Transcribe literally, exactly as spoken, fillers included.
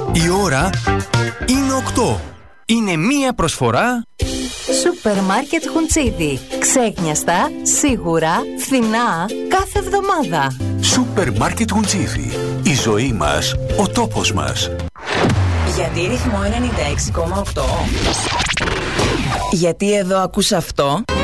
Η ώρα είναι οκτώ. Είναι μία προσφορά Σούπερ Μάρκετ Χουντσίδη. Ξέκνιαστα, σίγουρα, φθηνά, κάθε εβδομάδα. Σούπερ Μάρκετ Χουντσίδη. Η ζωή μας, ο τόπος μας. Γιατί ρυθμό ενενήντα έξι κόμμα οκτώ? Γιατί εδώ ακούς αυτό?